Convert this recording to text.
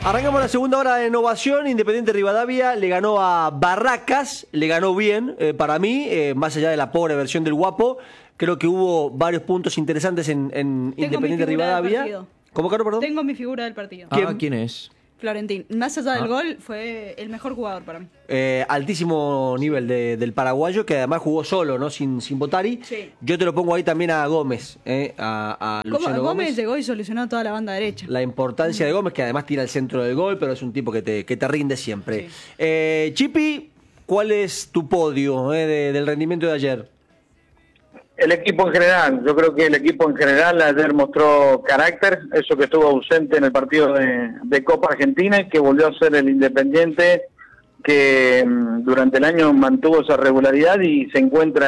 Arrancamos la segunda hora de Innovación. Independiente Rivadavia le ganó a Barracas, le ganó bien, para mí, más allá de la pobre versión del Guapo. Creo que hubo varios puntos interesantes en Independiente Rivadavia. ¿Cómo, Caro, perdón? Tengo mi figura del partido. ¿Quién es? Florentín. Más allá del gol, fue el mejor jugador para mí. Altísimo nivel del paraguayo, que además jugó solo, ¿no? Sin Botari. Sí. Yo te lo pongo ahí también a Gómez, a Luciano Gómez llegó y solucionó toda la banda derecha. La importancia de Gómez, que además tira el centro del gol, pero es un tipo que te rinde siempre. Sí. Chipi, ¿cuál es tu podio del rendimiento de ayer? El equipo en general, yo creo que el equipo en general ayer mostró carácter, eso que estuvo ausente en el partido de Copa Argentina y que volvió a ser el Independiente que durante el año mantuvo esa regularidad y se encuentra